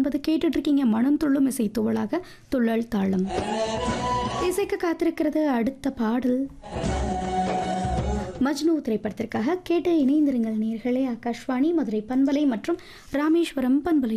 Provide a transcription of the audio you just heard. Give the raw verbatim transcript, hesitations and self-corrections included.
ஒன்பது கேட்டுட்டு இருக்கீங்க. மனம் துள்ளும் இசை துவளாக துள்ளல் தாளம். இசைக்கு காத்திருக்கிறது அடுத்த பாடல் மஜ்னு திரைப்படத்திற்காக. கேட்டு இணைந்திருங்கள் நேயர்களே. ஆகாஷ்வாணி மதுரை பண்பலை மற்றும் ராமேஸ்வரம் பண்பலை